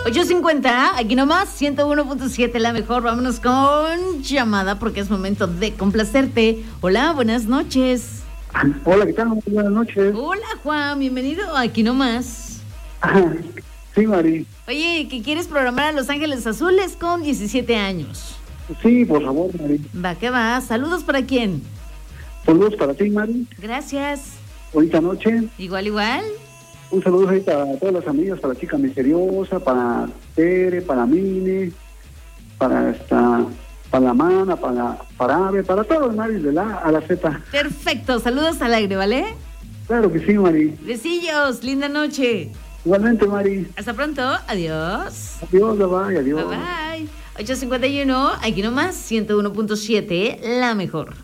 8:50, aquí nomás, 101.7, la mejor. Vámonos con llamada porque es momento de complacerte. Hola, buenas noches. Hola, ¿qué tal? Buenas noches. Hola, Juan, bienvenido a Aquí nomás. Sí, Mari. Oye, ¿qué quieres programar a Los Ángeles Azules con 17 años? Sí, por favor, Mari. Va, que va. ¿Saludos para quién? Saludos para ti, Mari. Gracias. Bonita noche. Igual, igual. Un saludo ahí para todas las amigas, para Chica Misteriosa, para Tere, para Mine, para la Mana, para Ave, para todos los Mari de la A la Z. Perfecto, saludos al aire, ¿vale? Claro que sí, Mari. Besillos, linda noche. Igualmente, Mari. Hasta pronto, adiós. Adiós, bye, adiós. Bye bye. 8:51, aquí nomás, 101.7, la mejor.